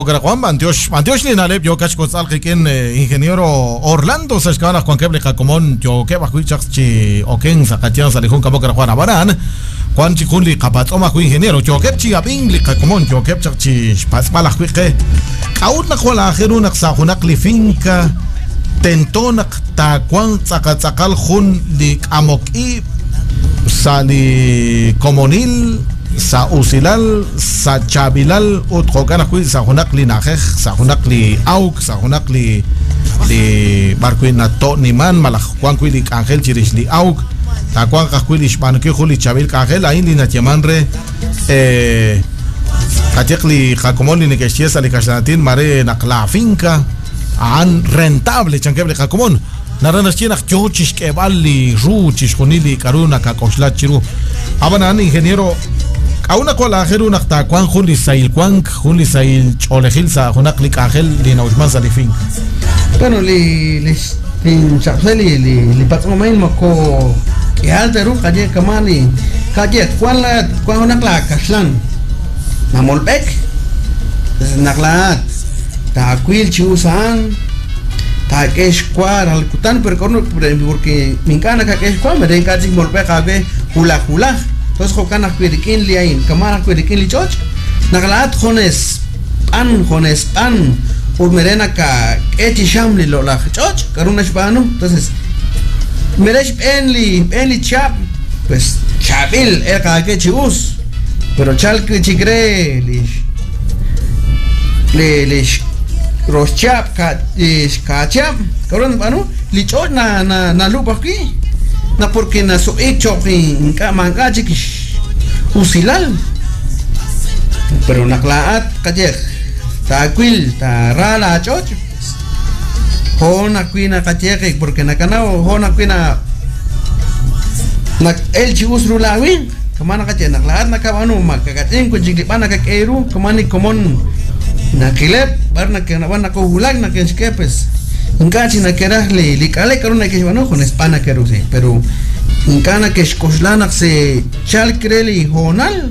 Juan Antioch ni nalep yo kach kotsal ken ingeniero Orlando sashkana Juan Keble Jacomón yo ke bajo chi oken sakatian salihun kabo Juan Abaran Juan chikuli kapatsoma ku ingeniero yo ke chi abing li Jacomón yo ke chi pasmala ke kaut na kola akhiru nak sa hunak li finka tentonak ta Juan tsakatsakal hun li amoki sali komonil sa usilal sa chabilal ut khokana kui sa hunak li nakh sa hunak li auk sa hunak li barkuin na to ni man malak kwan kui li angel chirish li auk ta kwan ka kui li shpan ke khuli chabil ka angel ain li na chamanre katek li Jacomón li nekeshiesa li kashanatin mare nakla finca an rentable chankeble Jacomón naranas chinak chochish ke balli ru chishkonili karuna ka koshlat chiru abanan ingeniero Auna kola ajeru nakta kwan juli sail kwan juli sail cholejil sa hunak li kajel li nausman salifin. Bueno li chapseli li patromain mako que alteru kaje kamani kaje kwan hunak la kaslan namolbek naklat ta kwil chiusan ta kesh kwar al kutan per corno porque minkana ka kesh kwar meren kaje molbek ave hula entonces jokana kwirikin li ain kamana kwirikin li choch nagalat jones pan urmerena ka eti shamli lo la choch karuna shbano entonces meresh en li chap pues chabil el ka que chius pero chal que chigre li roschap ka chap karuna bano li choch na lupa aquí na porque na so hecho en manga chiquish usilal pero naklaat kajer ta kwil ta rala choch hona kwina kajer porque nakanao hona kwina nak el chius rulawin kamana kajer naklaat nakabano makakatin ko jiglipana kakeru kamani komon nakilep barna que na ko hulag na que skepes Engachi na kerah li kale karuna que bueno con espana keruse pero encana que skoslana se chal kreli honal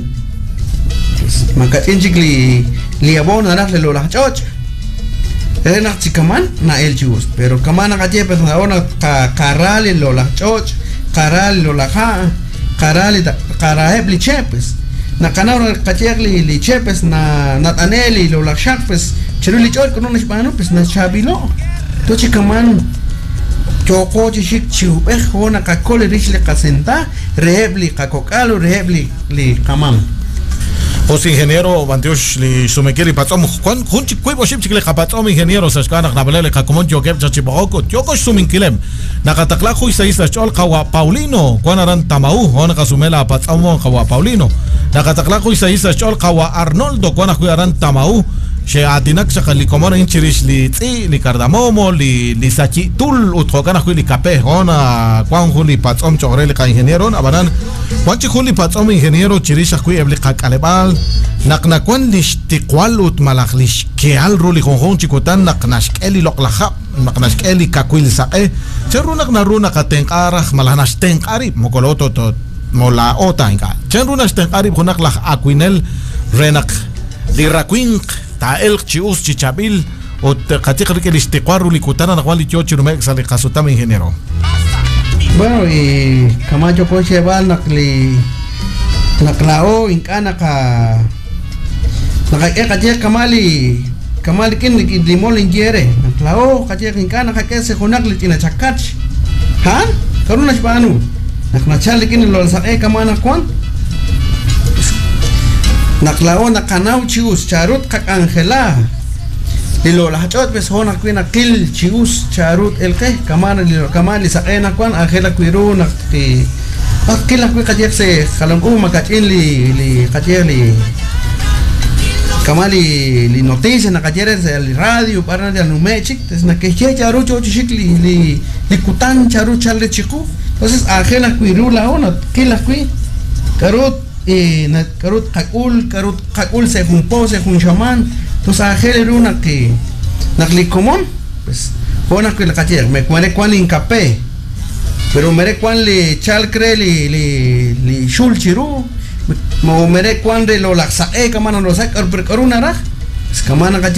makatin jigli li abona na le la choch era chikaman na el chus pero kamana kaje pues ahora karali lo la choch karali lo la ha karali karaeb li chepes na kanara kaje li chepes na aneli lo la shak pues chiruli choch con un hispano pues na chabilo to chikaman choko chik chiupe hona ka kole richle kasenta rehebli ka kokalo rehebli li kamam os ingeniero Antioch li sumekeli patom kon hunchi kuibo ship chikle kapatom ingeniero sashkana knabalele Jacomón joker chachiboko choko suminkilem nakatakla khu isaisa chol kawa Paulino kwanaran tamau hona kasumela patom kawa Paulino nakatakla khu isaisa chol kawa Arnoldo kwana kuaran tamau sheatinak shakali komona inchirish li cardamomo li sachi tul utkokana khuli kape hona kwan khuli patom chorele ka ingeniero abanan kwanchi khuli patom ingeniero chirish khui ebli qakalebal nakna kwan lishtiqwal ut malakhlish keal ruli khon chikotan naknash eli loqlaha naknash eli kakwil saqe cherunak naruna katenqarah malanash tenqarib mokoloto to mola otanka cherunash tenqarib khunak lah akwinel renak li rakwin ta el chius chichabil o katikri que listiqwaru likutana na wali chochi no me sale kasutama ingeniero. Bueno y Camacho coche va naklao inkana ka kaje kamali kin limol ingiere naklao kaje inkana ka kese hunak litina chakach han karuna shbanu naknachal kin lol sa kamana kwan naklao nakanau chius charut kak angela lilo la chot bes hona kwina kil chius charut el ke kamana lilo kamali sa ena kwan angela kwiru nakti akila kwi kajer se khalangu makatin li kajer li kamali li noticia na kajer se el radio para de numechik es na que charu chochik li kutan charu challe chiku entonces angela kwiru la ona kila kwi karut na karut kakul se junpo se jun shaman entonces ajele una que nakli común pues bona que la cacher me cuare cuan incapé pero mere cuan le chal cre li shul chiru mo mere cuan de lo laksa kamana lo sak ar per karuna ra kamana